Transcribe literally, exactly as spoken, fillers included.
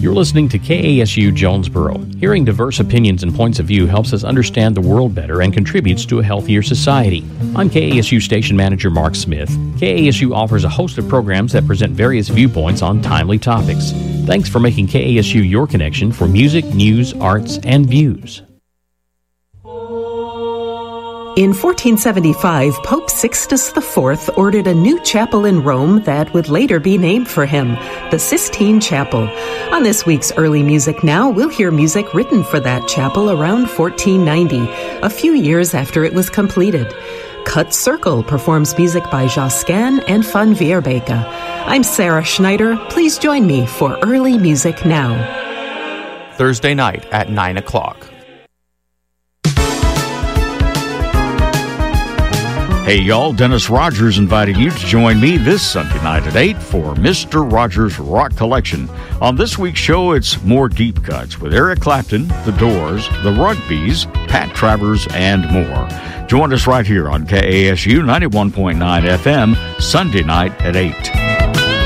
You're listening to K A S U Jonesboro. Hearing diverse opinions and points of view helps us understand the world better and contributes to a healthier society. I'm K A S U Station Manager Mark Smith. K A S U offers a host of programs that present various viewpoints on timely topics. Thanks for making K A S U your connection for music, news, arts, and views. In fourteen seventy-five, Pope Sixtus the Fourth ordered a new chapel in Rome that would later be named for him, the Sistine Chapel. On this week's Early Music Now, we'll hear music written for that chapel around fourteen ninety, a few years after it was completed. Cut Circle performs music by Josquin and Van Weerbeke. I'm Sarah Schneider. Please join me for Early Music Now. Thursday night at nine o'clock. Hey y'all, Dennis Rogers invited you to join me this Sunday night at eight for Mister Rogers' Rock Collection. On this week's show, it's more deep cuts with Eric Clapton, The Doors, The Rugbies, Pat Travers, and more. Join us right here on K A S U ninety-one point nine F M, Sunday night at eight.